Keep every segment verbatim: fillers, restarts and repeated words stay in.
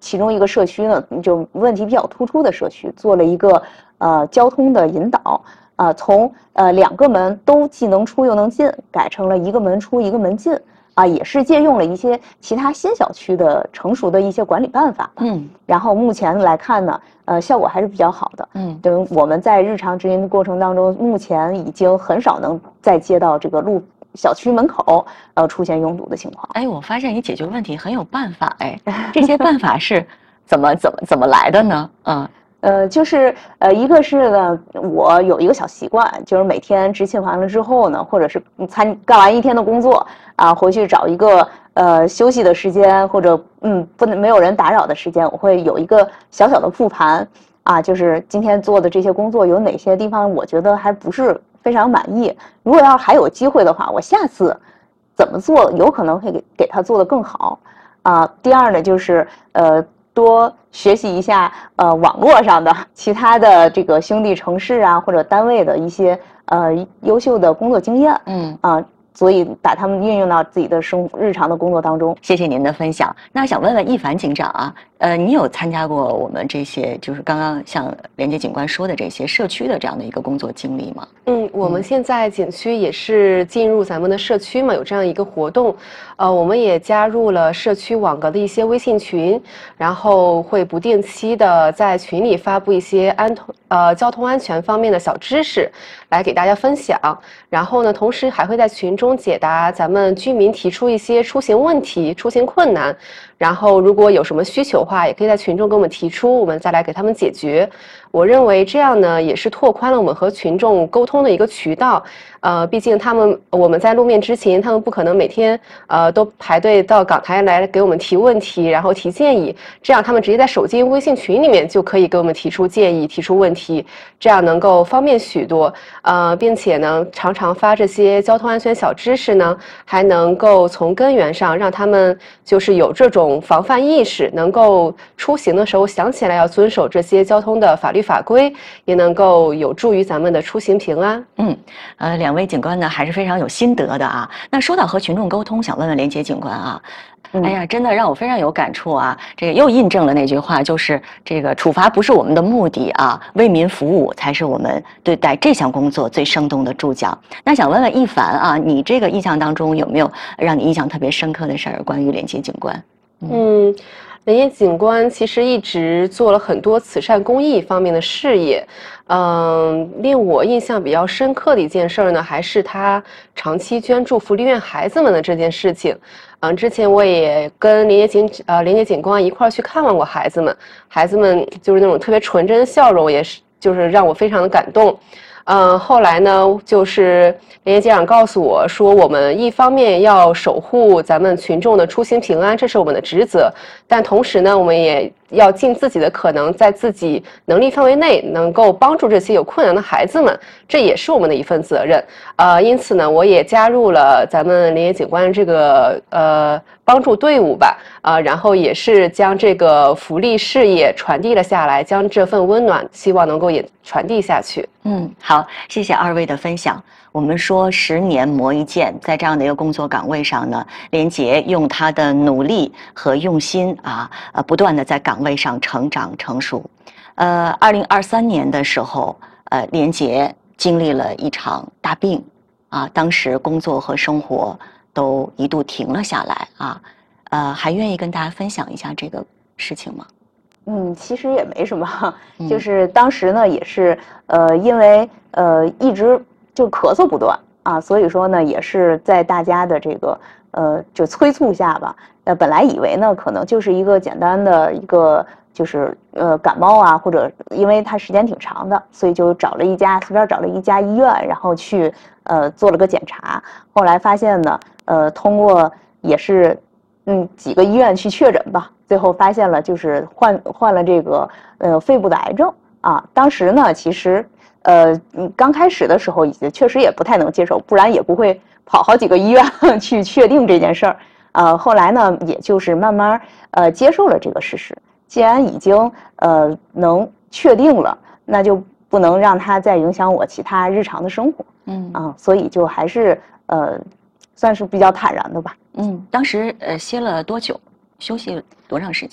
其中一个社区呢，就问题比较突出的社区，做了一个呃交通的引导，啊、呃，从呃两个门都既能出又能进，改成了一个门出一个门进。啊，也是借用了一些其他新小区的成熟的一些管理办法吧。 嗯， 然后目前来看呢，呃，效果还是比较好的。 嗯， 等我们在日常执行的过程当中，目前已经很少能再接到这个路小区门口呃出现拥堵的情况。 哎，我发现你解决问题很有办法，哎，这些办法是怎么怎么怎么来的呢？嗯。 呃，就是呃，一个是呢，我有一个小习惯，就是每天执勤完了之后呢，或者是参干完一天的工作啊，回去找一个呃休息的时间，或者嗯不能没有人打扰的时间，我会有一个小小的复盘啊，就是今天做的这些工作有哪些地方我觉得还不是非常满意，如果要还有机会的话，我下次怎么做有可能会给给他做得更好啊。第二呢，就是呃。多学习一下呃网络上的其他的这个兄弟城市啊或者单位的一些呃优秀的工作经验， 嗯啊，所以把他们运用到自己的生日常的工作当中。 谢谢您的分享。那想问问一凡警长啊，呃，你有参加过我们这些就是刚刚像连杰警官说的这些社区的这样的一个工作经历吗？ 嗯，我们现在景区也是进入咱们的社区嘛，有这样一个活动，呃，我们也加入了社区网格的一些微信群，然后会不定期的在群里发布一些安通呃交通安全方面的小知识，来给大家分享。然后呢，同时还会在群中解答咱们居民提出一些出行问题、出行困难。然后如果有什么需求的话，也可以在群中给我们提出，我们再来给他们解决。我认为这样呢，也是拓宽了我们和群众沟通的一个渠道。呃，毕竟他们我们在路面执勤，他们不可能每天呃都排队到港台来给我们提问题，然后提建议。这样他们直接在手机微信群里面就可以给我们提出建议、提出问题，这样能够方便许多。呃，并且呢，常常发这些交通安全小知识呢，还能够从根源上让他们就是有这种防范意识，能够出行的时候想起来要遵守这些交通的法律法规，也能够有助于咱们的出行平安。 嗯，呃，两位警官呢还是非常有心得的啊。那说到和群众沟通，想问问连杰警官啊， 嗯、 哎呀，真的让我非常有感触啊！这个又印证了那句话，就是这个处罚不是我们的目的啊，为民服务才是我们对待这项工作最生动的注脚。那想问问一凡啊，你这个印象当中有没有让你印象特别深刻的事儿？关于连杰警官？ 嗯。嗯连杰警官其实一直做了很多慈善公益方面的事业，嗯，令我印象比较深刻的一件事呢，还是他长期捐助福利院孩子们的这件事情。嗯，之前我也跟连杰警呃连杰警官一块儿去看望过孩子们，孩子们就是那种特别纯真的笑容，也是就是让我非常的感动。嗯，后来呢，就是连杰警长告诉我说，我们一方面要守护咱们群众的出行平安，这是我们的职责，但同时呢，我们也要尽自己的可能，在自己能力范围内，能够帮助这些有困难的孩子们，这也是我们的一份责任。呃，因此呢，我也加入了咱们连杰警官这个呃帮助队伍吧，呃，然后也是将这个福利事业传递了下来，将这份温暖，希望能够也传递下去。 嗯，好，谢谢二位的分享。我们说十年磨一剑，在这样的一个工作岗位上呢，连杰用他的努力和用心啊，呃，不断的在岗位上成长成熟。呃，二零二三年的时候，呃，连杰经历了一场大病，啊，当时工作和生活都一度停了下来啊，呃，还愿意跟大家分享一下这个事情吗？ 嗯，其实也没什么，就是当时呢，也是呃，因为呃一直就咳嗽不断啊，所以说呢，也是在大家的这个呃就催促下吧，呃，本来以为呢，可能就是一个简单的一个就是呃感冒啊，或者因为它时间挺长的，所以就找了一家随便找了一家医院，然后去呃做了个检查，后来发现呢，呃，通过也是嗯几个医院去确诊吧。最后发现了，就是患患了这个呃肺部的癌症啊。当时呢，其实呃刚开始的时候也确实也不太能接受，不然也不会跑好几个医院去确定这件事儿。呃，后来呢，也就是慢慢呃接受了这个事实。既然已经呃能确定了，那就不能让它再影响我其他日常的生活。嗯啊，所以就还是呃算是比较坦然的吧。 嗯，当时呃歇了多久？休息多长时间？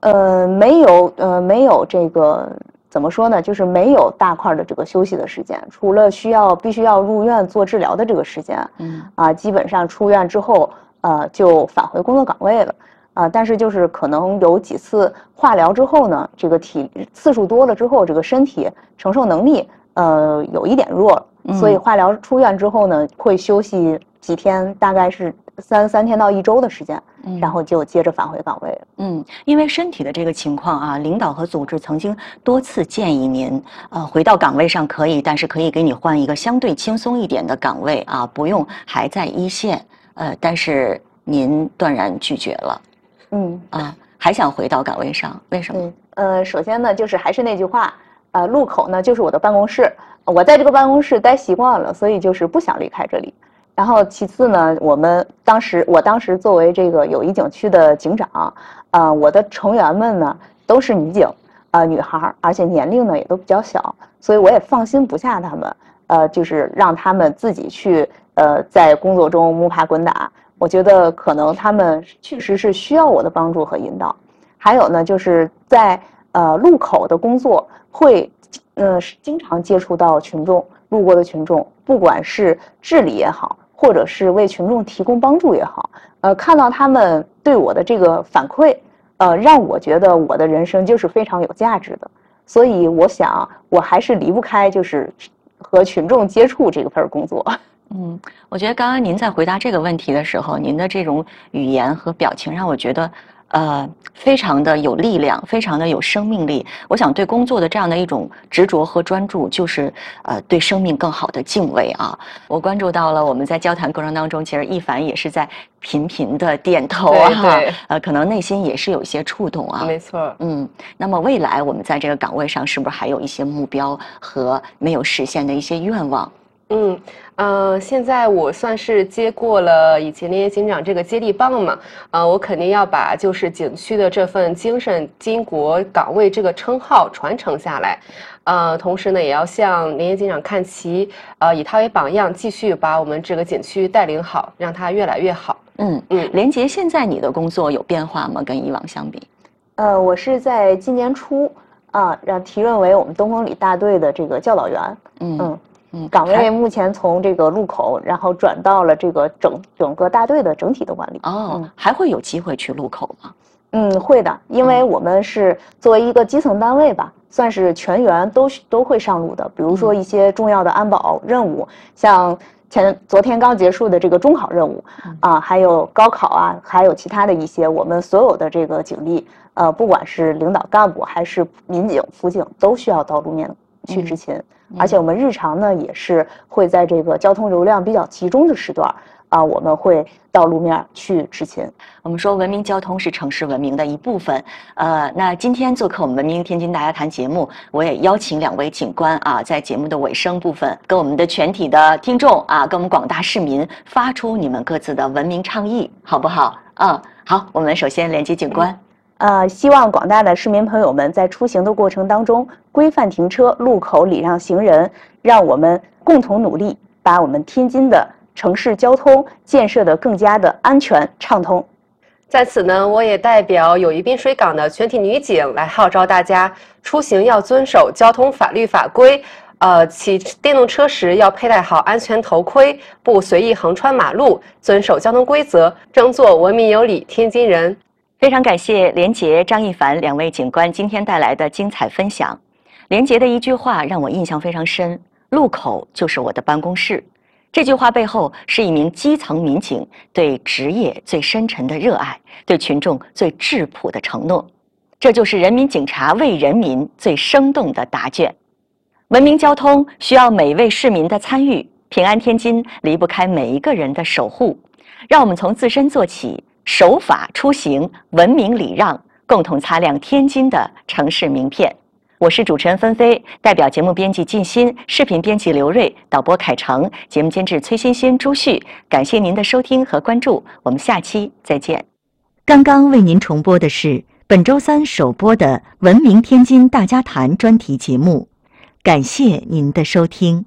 呃，没有，呃，没有这个怎么说呢？就是没有大块的这个休息的时间，除了需要必须要入院做治疗的这个时间，嗯，啊，基本上出院之后，呃，就返回工作岗位了。啊，但是就是可能有几次化疗之后呢，这个体次数多了之后，这个身体承受能力呃有一点弱了，嗯、所以化疗出院之后呢，会休息几天，大概是三三天到一周的时间，嗯、然后就接着返回岗位了。 嗯，因为身体的这个情况啊，领导和组织曾经多次建议您，呃，回到岗位上可以，但是可以给你换一个相对轻松一点的岗位啊，不用还在一线，呃，但是您断然拒绝了。嗯啊，还想回到岗位上，为什么？ 嗯，呃，首先呢，就是还是那句话，呃，路口呢就是我的办公室，我在这个办公室待习惯了，所以就是不想离开这里。然后其次呢，我们当时，我当时作为这个友谊景区的警长，呃，我的成员们呢都是女警，呃，女孩，而且年龄呢也都比较小，所以我也放心不下他们，呃，就是让他们自己去，呃，在工作中摸爬滚打。我觉得可能他们确实是需要我的帮助和引导，还有呢，就是在呃路口的工作会，呃经常接触到群众，路过的群众，不管是治理也好，或者是为群众提供帮助也好，呃，看到他们对我的这个反馈，呃，让我觉得我的人生就是非常有价值的，所以我想我还是离不开就是和群众接触这份工作。 嗯，我觉得刚刚您在回答这个问题的时候，您的这种语言和表情让我觉得，呃，非常的有力量，非常的有生命力。我想对工作的这样的一种执着和专注，就是呃对生命更好的敬畏啊。我关注到了我们在交谈过程当中，其实一凡也是在频频的点头啊， 对对呃，可能内心也是有一些触动啊。 没错， 嗯，那么未来我们在这个岗位上，是不是还有一些目标和没有实现的一些愿望？ 嗯，呃，现在我算是接过了以前联协警长这个接力棒嘛，呃，我肯定要把就是景区的这份精神巾帼岗位这个称号传承下来，呃，同时呢，也要向联协警长看齐，呃，以他为榜样，继续把我们这个景区带领好，让它越来越好。 嗯嗯，连杰，现在你的工作有变化吗？跟以往相比？ 呃，我是在今年初啊，让提任为我们东风里大队的这个教导员。嗯嗯。嗯，岗位目前从这个路口，然后转到了这个整整个大队的整体的管理。 哦，嗯、还会有机会去路口吗？ 嗯，会的，因为我们是作为一个基层单位吧，算是全员都都会上路的。比如说一些重要的安保任务，像前昨天刚结束的这个中考任务啊，还有高考啊，还有其他的一些，我们所有的这个警力，呃，不管是领导干部还是民警、辅警，都需要到路面去执勤。嗯而且我们日常呢，也是会在这个交通流量比较集中的时段啊，我们会到路面去执勤。 我们说文明交通是城市文明的一部分。呃，那今天做客我们文明天津大家谈节目，我也邀请两位警官啊，在节目的尾声部分，跟我们的全体的听众啊，跟我们广大市民发出你们各自的文明倡议，好不好？嗯，好，我们首先连接警官。 呃，希望广大的市民朋友们在出行的过程当中规范停车、路口礼让行人，让我们共同努力，把我们天津的城市交通建设得更加的安全畅通。 在此呢，我也代表友谊滨水港的全体女警来号召大家出行要遵守交通法律法规，呃，骑电动车时要佩戴好安全头盔，不随意横穿马路，遵守交通规则，争做文明有礼天津人。 非常感谢连杰、张一凡两位警官今天带来的精彩分享。连杰的一句话让我印象非常深：路口就是我的办公室。这句话背后是一名基层民警对职业最深沉的热爱，对群众最质朴的承诺。这就是人民警察为人民最生动的答卷。文明交通需要每位市民的参与，平安天津离不开每一个人的守护。让我们从自身做起，守法出行，文明礼让，共同擦亮天津的城市名片。我是主持人芬飞，代表节目编辑靳鑫、视频编辑刘瑞、导播凯成、节目监制崔欣欣、朱旭，感谢您的收听和关注，我们下期再见。刚刚为您重播的是本周三首播的《文明天津大家谈》专题节目，感谢您的收听。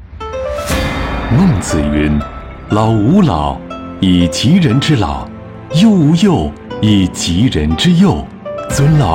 孟子云：“老吾老，以及人之老；幼吾幼，以及人之幼。” 尊老